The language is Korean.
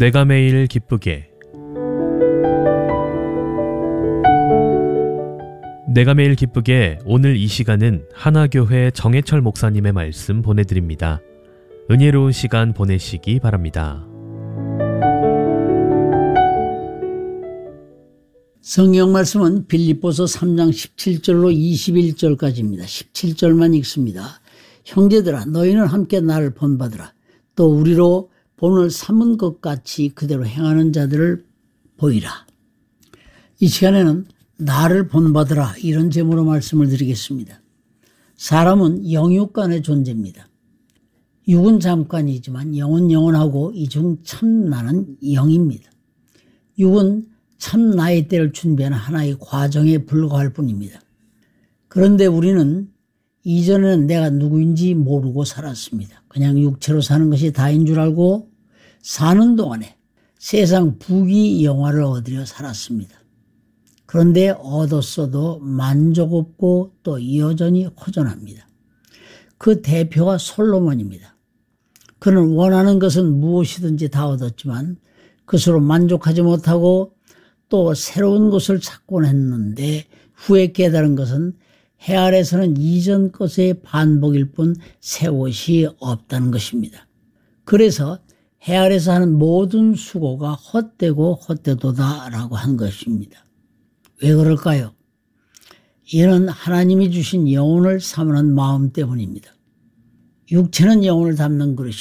내가 매일 기쁘게. 내가 매일 기쁘게 오늘 이 시간은 하나교회 정해철 목사님의 말씀 보내드립니다. 은혜로운 시간 보내시기 바랍니다. 성경 말씀은 빌립보서 3장 17절로 21절까지입니다. 17절만 읽습니다. 형제들아 너희는 함께 나를 본받으라. 또 우리로 본을 삼은 것 같이 그대로 행하는 자들을 보이라. 이 시간에는 나를 본받으라 이런 제목으로 말씀을 드리겠습니다. 사람은 영육간의 존재입니다. 육은 잠깐이지만 영은 영원하고 이 중 참 나는 영입니다. 육은 참 나의 때를 준비하는 하나의 과정에 불과할 뿐입니다. 그런데 우리는 이전에는 내가 누구인지 모르고 살았습니다. 그냥 육체로 사는 것이 다인 줄 알고 사는 동안에 세상 부귀영화를 얻으려 살았습니다. 그런데 얻었어도 만족 없고 또 여전히 허전합니다. 그 대표가 솔로몬입니다. 그는 원하는 것은 무엇이든지 다 얻었지만 그것으로 만족하지 못하고 또 새로운 것을 찾곤 했는데 후에 깨달은 것은 해 아래서는 이전 것의 반복일 뿐 새 것이 없다는 것입니다. 그래서 해 아래서 하는 모든 수고가 헛되고 헛되도다라고 한 것입니다. 왜 그럴까요? 이는 하나님이 주신 영혼을 사모하는 마음 때문입니다. 육체는 영혼을 담는 그릇이